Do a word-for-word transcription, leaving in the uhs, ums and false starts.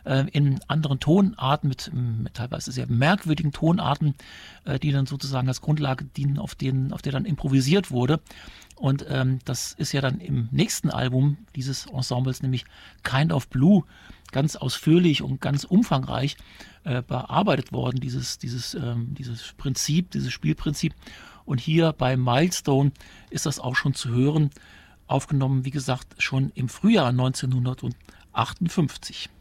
äh, in anderen Tonarten, mit, mit teilweise sehr merkwürdigen Tonarten, äh, die dann sozusagen als Grundlage dienen, auf, denen, auf der dann improvisiert wurde. Und ähm, das ist ja dann im nächsten Album dieses Ensembles, nämlich Kind of Blue, ganz ausführlich und ganz umfangreich äh, bearbeitet worden, dieses, dieses, ähm, dieses Prinzip, dieses Spielprinzip. Und hier bei Milestone ist das auch schon zu hören, aufgenommen, wie gesagt, schon im Frühjahr neunzehnhundertachtundfünfzig.